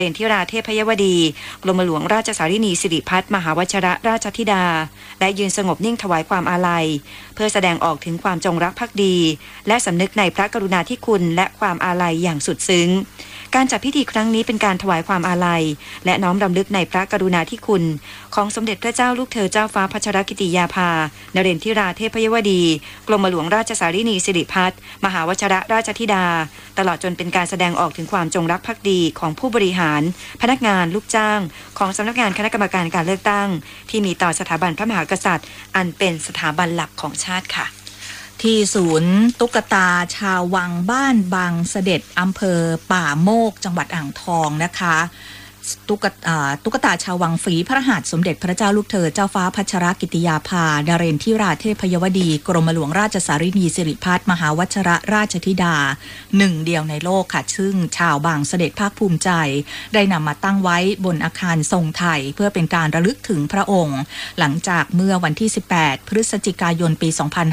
เรียนทิราเทพยวดีกรมหลวงราชสารินีสิริพัฒน์มหาวชิรราชธิดาและยืนสงบนิ่งถวายความอาลัยเพื่อแสดงออกถึงความจงรักภักดีและสำนึกในพระกรุณาธิคุณและความอาลัยอย่างสุดซึ้งการจัดพิธีครั้งนี้เป็นการถวายความอาลัยและน้อมรำลึกในพระกรุณาธิคุณของสมเด็จพระเจ้าลูกเธอเจ้าฟ้าพัชรกิติยาภานเรนทิราเทพยวดีกรมหลวงราชสารินีสิริพัฒน์มหาวชิรราชธิดาตลอดจนเป็นการแสดงออกถึงความจงรักภักดีของผู้บริหารพนักงานลูกจ้างของสำนักงานคณะกรรมการการเลือกตั้งที่มีต่อสถาบันพระมหากษัตริย์อันเป็นสถาบันหลักของชาติค่ะที่ศูนย์ตุ๊กตาชาววังบ้านบางเสด็จอำเภอป่าโมกจังหวัดอ่างทองนะคะตุ๊กตาชาววังฝีพระหัตถ์สมเด็จพระเจ้าลูกเธอเจ้าฟ้าพัชรกิติยาภานเรนทิราเทพยวดีกรมหลวงราชสารินีสิริพัฒน์มหาวชิรราชธิดาหนึ่งเดียวในโลกค่ะซึ่งชาวบางเสด็จภาคภูมิใจได้นำมาตั้งไว้บนอาคารทรงไทยเพื่อเป็นการระลึกถึงพระองค์หลังจากเมื่อวันที่18พฤศจิกายนปี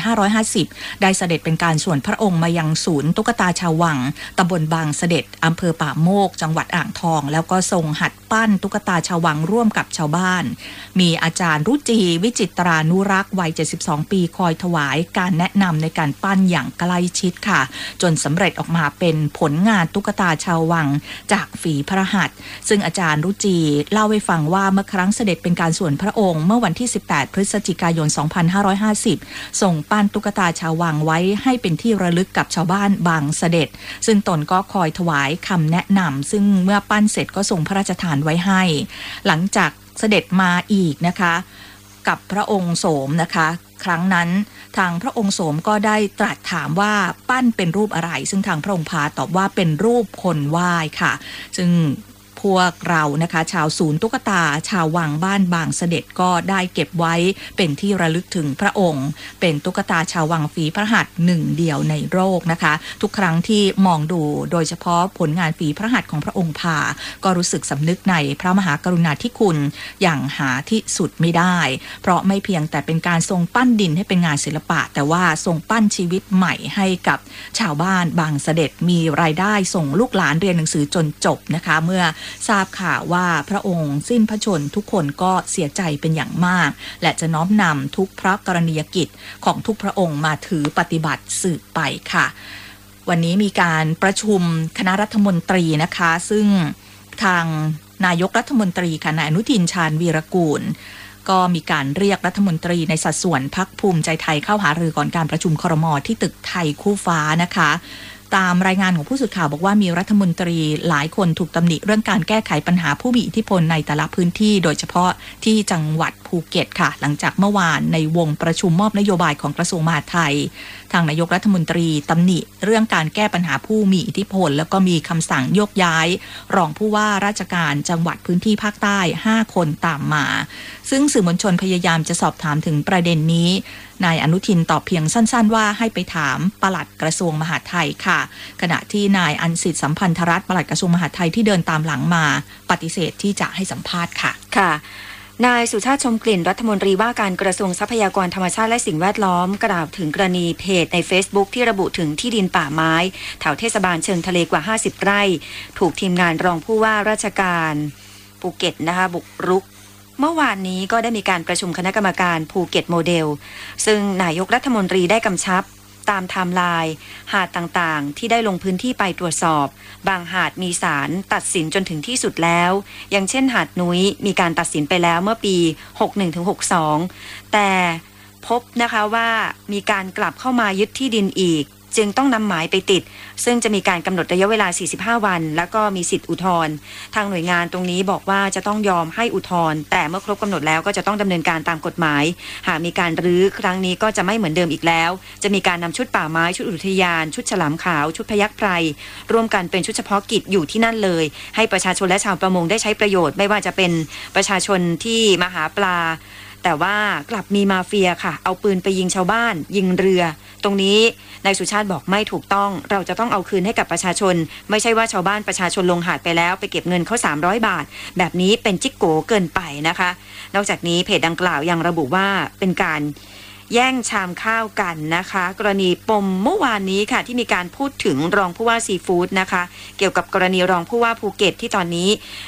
2550ได้เสด็จเป็นการส่วนพระองค์มายังศูนย์ตุ๊กตาชาววังตำบลบางเสด็จอำเภอป่าโมกจังหวัดอ่างทองแล้วก็ทรงหัดปั้นตุ๊กตาชาววังร่วมกับชาวบ้านมีอาจารย์รุจีวิจิตรานุรักษ์วัย72ปีคอยถวายการแนะนำในการปั้นอย่างใกล้ชิดค่ะจนสำเร็จออกมาเป็นผลงานตุ๊กตาชาววังจากฝีพระหัตถ์ซึ่งอาจารย์รุจีเล่าให้ฟังว่าเมื่อครั้งเสด็จเป็นการส่วนพระองค์เมื่อวันที่18พฤศจิกายน2550ส่งปั้นตุ๊กตาชาววังไว้ให้เป็นที่ระลึกกับชาวบ้านบางเสด็จซึ่งตนก็คอยถวายคำแนะนำซึ่งเมื่อปั้นเสร็จก็ส่งพระราชทานไว้ให้หลังจากเสด็จมาอีกนะคะกับพระองค์โสมนะคะครั้งนั้นทางพระองค์โสมก็ได้ตรัสถามว่าปั้นเป็นรูปอะไรซึ่งทางพระองค์พาตอบว่าเป็นรูปคนไหว้ค่ะซึ่งพวกเรานะคะชาวศูนย์ตุ๊กตาชาววังบ้านบางเสด็จก็ได้เก็บไว้เป็นที่ระลึกถึงพระองค์เป็นตุ๊กตาชาววังฝีพระหัตถ์หนึ่งเดียวในโลกนะคะทุกครั้งที่มองดูโดยเฉพาะผลงานฝีพระหัตถ์ของพระองค์พาก็รู้สึกสำนึกในพระมหากรุณาธิคุณอย่างหาที่สุดไม่ได้เพราะไม่เพียงแต่เป็นการทรงปั้นดินให้เป็นงานศิลปะแต่ว่าทรงปั้นชีวิตใหม่ให้กับชาวบ้านบางเสด็จมีรายได้ส่งลูกหลานเรียนหนังสือจนจบนะคะเมื่อทราบข่าวว่าพระองค์สิ้นพระชนม์ทุกคนก็เสียใจเป็นอย่างมากและจะน้อมนำทุกพระกรณียกิจของทุกพระองค์มาถือปฏิบัติสืบไปค่ะวันนี้มีการประชุมคณะรัฐมนตรีนะคะซึ่งทางนายกรัฐมนตรีค่ะนายอนุทินชาญวีรกูลก็มีการเรียกรัฐมนตรีในสัดส่วนพรรคภูมิใจไทยเข้าหารือก่อนการประชุมครม.ที่ตึกไทยคู่ฟ้านะคะตามรายงานของผู้สื่อข่าวบอกว่ามีรัฐมนตรีหลายคนถูกตำหนิเรื่องการแก้ไขปัญหาผู้มีอิทธิพลในแต่ละพื้นที่โดยเฉพาะที่จังหวัดภูเก็ตค่ะหลังจากเมื่อวานในวงประชุมมอบนโยบายของกระทรวงมหาดไทยทางนายกรัฐมนตรีตำหนิเรื่องการแก้ปัญหาผู้มีอิทธิพลแล้วก็มีคำสั่งโยกย้ายรองผู้ว่าราชการจังหวัดพื้นที่ภาคใต้5คนตามมาซึ่งสื่อมวลชนพยายามจะสอบถามถึงประเด็นนี้นายอนุทินตอบเพียงสั้นๆว่าให้ไปถามปลัดกระทรวงมหาดไทยค่ะขณะที่นายอันสิทธิ์สัมพันธรัตน์ปลัดกระทรวงมหาดไทยที่เดินตามหลังมาปฏิเสธที่จะให้สัมภาษณ์ค่ะค่ะนายสุชาติชมกลิ่นรัฐมนตรีว่าการกระทรวงทรัพยากรธรรมชาติและสิ่งแวดล้อมกล่าวถึงกรณีเพจใน Facebook ที่ระบุถึงที่ดินป่าไม้แถวเทศบาลเชิงทะเลกว่า50ไร่ถูกทีมงานรองผู้ว่าราชการภูเก็ตนะคะบุกรุกเมื่อวานนี้ก็ได้มีการประชุมคณะกรรมการภูเก็ตโมเดลซึ่งนายกรัฐมนตรีได้กำชับตามไทม์ไลน์หาดต่างๆที่ได้ลงพื้นที่ไปตรวจสอบบางหาดมีศาลตัดสินจนถึงที่สุดแล้วอย่างเช่นหาดนุ้ยมีการตัดสินไปแล้วเมื่อปี 61-62 แต่พบนะคะว่ามีการกลับเข้ามายึดที่ดินอีกจึงต้องนำหมายไปติดซึ่งจะมีการกำหนดระยะเวลา45วันแล้วก็มีสิทธิอุทธรณ์ทางหน่วยงานตรงนี้บอกว่าจะต้องยอมให้อุทธรณ์แต่เมื่อครบกำหนดแล้วก็จะต้องดำเนินการตามกฎหมายหากมีการรื้อครั้งนี้ก็จะไม่เหมือนเดิมอีกแล้วจะมีการนำชุดป่าไม้ชุดอุทยานชุดฉลามขาวชุดพยัคฆ์ไพรร่วมกันเป็นชุดเฉพาะกิจอยู่ที่นั่นเลยให้ประชาชนและชาวประมงได้ใช้ประโยชน์ไม่ว่าจะเป็นประชาชนที่มาหาปลาแต่ว่ากลับมีมาเฟียค่ะเอาปืนไปยิงชาวบ้านยิงเรือตรงนี้นายสุชาติบอกไม่ถูกต้องเราจะต้องเอาคืนให้กับประชาชนไม่ใช่ว่าชาวบ้านประชาชนลงหาดไปแล้วไปเก็บเงินเขา300 บาทแบบนี้เป็นจิ๊กโกเกินไปนะคะนอกจากนี้เพจดังกล่าวยังระบุว่าเป็นการแย่งชามข้าวกันนะคะกรณีปมเมื่อวานนี้ค่ะที่มีการพูดถึงรองผู้ว่าซีฟู้ดนะคะเกี่ยวกับกรณีรองผู้ว่าภูเก็ตที่ตอนนี้